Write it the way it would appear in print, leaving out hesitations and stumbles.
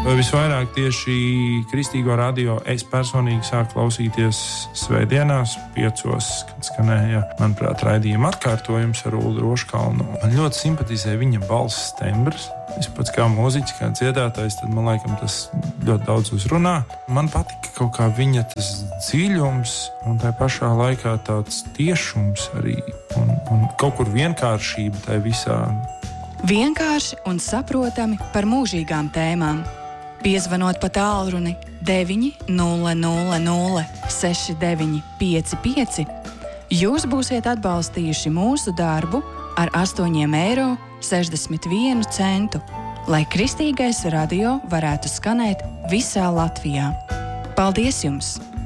Visvairāk tieši kristīgo radio es personīgi sāku klausīties svētdienās, 5, kad skanēja, manuprāt, raidījuma atkārtojums ar Ulu Roškalnu. Man ļoti simpatizē viņa balss tembrs. Es pats kā mūziķis, kā dziedātājs, tad man laikam tas ļoti daudz uzrunā. Man patika kaut kā viņa tas dziļums un tā pašā laikā tāds tiešums arī un kaut kur vienkāršība tai visā. Vienkārši un saprotami par mūžīgām tēmām. Piezvanot pa tālruni 900 6955, jūs būsiet atbalstījuši mūsu darbu ar 8,61 eiro, lai kristīgais radio varētu skanēt visā Latvijā. Paldies jums!